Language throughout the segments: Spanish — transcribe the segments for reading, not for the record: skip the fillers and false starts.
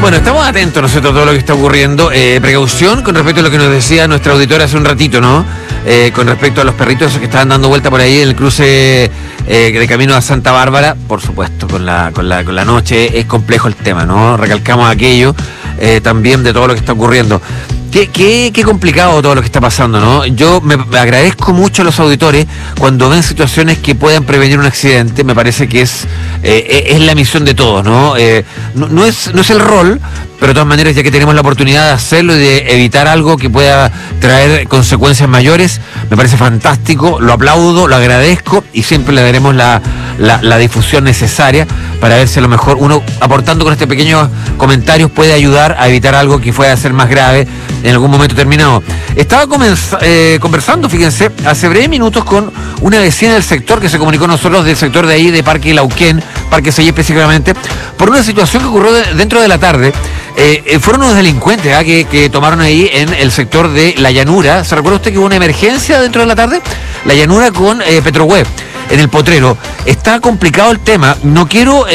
Bueno, estamos atentos nosotros a todo lo que está ocurriendo. Precaución con respecto a lo que nos decía nuestra auditora hace un ratito, ¿no? Con respecto a los perritos esos que estaban dando vuelta por ahí en el cruce de camino a Santa Bárbara. Por supuesto, con la noche es complejo el tema, ¿no? Recalcamos aquello también de todo lo que está ocurriendo. Qué complicado todo lo que está pasando, ¿no? Yo me agradezco mucho a los auditores cuando ven situaciones que puedan prevenir un accidente. Me parece que es la misión de todos, ¿no? No es el rol, pero de todas maneras, ya que tenemos la oportunidad de hacerlo y de evitar algo que pueda traer consecuencias mayores, me parece fantástico, lo aplaudo, lo agradezco y siempre le daremos la difusión necesaria para ver si a lo mejor uno, aportando con este pequeño comentarios, puede ayudar a evitar algo que pueda ser más grave en algún momento terminado. Estaba conversando, fíjense, hace breves minutos con una vecina del sector que se comunicó con nosotros, del sector de ahí, de Parque Lauquén, Parque Sellé específicamente, por una situación que ocurrió dentro de la tarde. Fueron unos delincuentes que tomaron ahí en el sector de La Llanura. ¿Se recuerda usted que hubo una emergencia dentro de la tarde? La Llanura con Petrohue, en el Potrero. Está complicado el tema. No quiero,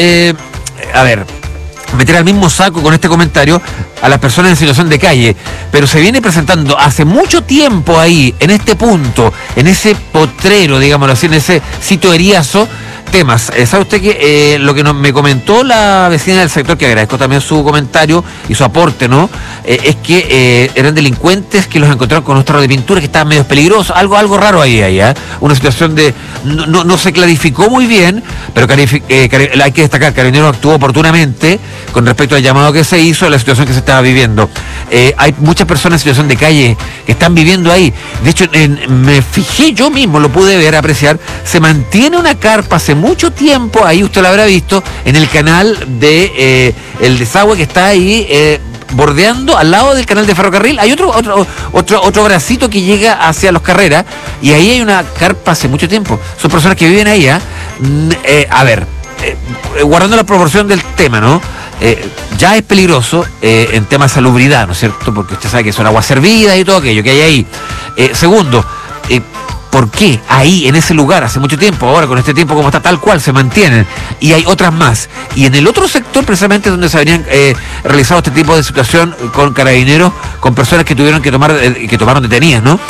meter al mismo saco con este comentario a las personas en situación de calle, pero se viene presentando hace mucho tiempo ahí, en este punto, en ese potrero, digámoslo así, en ese sitio eriazo, temas. ¿Sabe usted que lo que me comentó la vecina del sector, que agradezco también su comentario y su aporte, ¿no? Es que eran delincuentes que los encontraron con unos tarros de pintura que estaban medio peligrosos, algo raro ahí, ¿eh? Una situación de... No se clarificó muy bien, pero hay que destacar, Carabineros actuó oportunamente con respecto al llamado que se hizo a la situación que se estaba viviendo. Hay muchas personas en situación de calle que están viviendo ahí. De hecho, me fijé, yo mismo lo pude ver, apreciar, se mantiene una carpa hace mucho tiempo, ahí usted lo habrá visto, en el canal de el desagüe que está ahí bordeando al lado del canal de ferrocarril. Hay otro bracito que llega hacia Los Carreras y ahí hay una carpa hace mucho tiempo. Son personas que viven ahí, guardando la proporción del tema, ¿no? Ya es peligroso en tema de salubridad, ¿no es cierto? Porque usted sabe que son aguas servidas y todo aquello que hay ahí. Segundo, ¿por qué ahí, en ese lugar, hace mucho tiempo, ahora con este tiempo como está, tal cual, se mantienen? Y hay otras más. Y en el otro sector, precisamente, donde se habrían realizado este tipo de situación con Carabineros, con personas que tuvieron que tomaron detenidas, ¿no?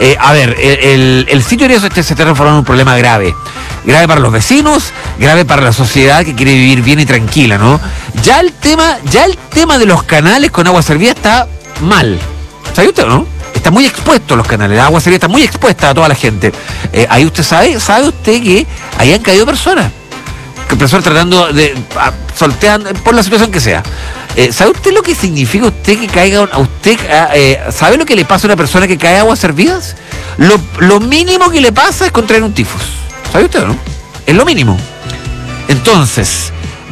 El sitio de eso se está transformando en un problema grave. Grave para los vecinos, grave para la sociedad que quiere vivir bien y tranquila, ¿no? Ya el tema de los canales con agua servida está mal. ¿Sabe usted o no? Está muy expuesto los canales, la agua servida está muy expuesta a toda la gente. Ahí usted sabe usted que ahí han caído personas tratando de sorteando por la situación que sea. ¿Sabe usted lo que significa usted que caiga a usted? ¿Sabe lo que le pasa a una persona que cae a aguas servidas? Lo mínimo que le pasa es contraer un tifus. ¿Sabe usted o no? Es lo mínimo. Entonces,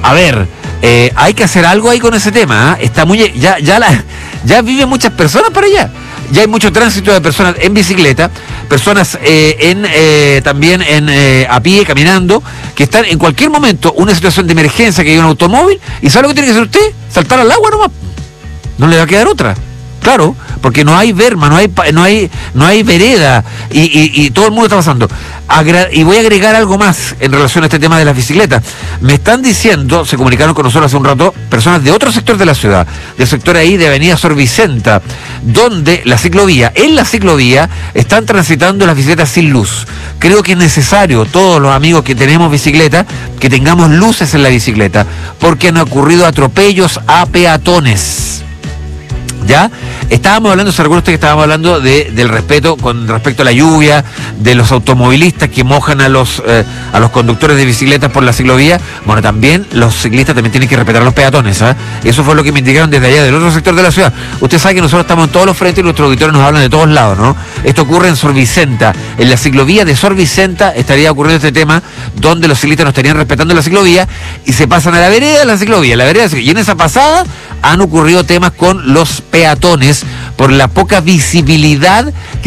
hay que hacer algo ahí con ese tema. Está muy ya viven muchas personas para allá. Ya hay mucho tránsito de personas en bicicleta, personas también a pie, caminando, que están en cualquier momento una situación de emergencia, que hay un automóvil, y ¿sabe lo que tiene que hacer usted? Saltar al agua nomás. No le va a quedar otra. Claro, porque no hay verma, no hay vereda y todo el mundo está pasando. Y voy a agregar algo más en relación a este tema de las bicicletas. Me están diciendo, se comunicaron con nosotros hace un rato, personas de otro sector de la ciudad, del sector ahí de Avenida Sor Vicenta, donde en la ciclovía están transitando las bicicletas sin luz. Creo que es necesario, todos los amigos que tenemos bicicleta, que tengamos luces en la bicicleta, porque han ocurrido atropellos a peatones. ¿Ya? Estábamos hablando, ¿se recuerda usted que estábamos hablando del respeto con respecto a la lluvia, de los automovilistas que mojan a los conductores de bicicletas por la ciclovía? Bueno, también los ciclistas también tienen que respetar a los peatones, ¿eh? Eso fue lo que me indicaron desde allá, del otro sector de la ciudad. Usted sabe que nosotros estamos en todos los frentes y nuestros auditores nos hablan de todos lados, ¿no? Esto ocurre en Sor Vicenta, en la ciclovía de Sor Vicenta estaría ocurriendo este tema, donde los ciclistas no estarían respetando la ciclovía y se pasan a la vereda de la ciclovía, y en esa pasada han ocurrido temas con los peatones por la poca visibilidad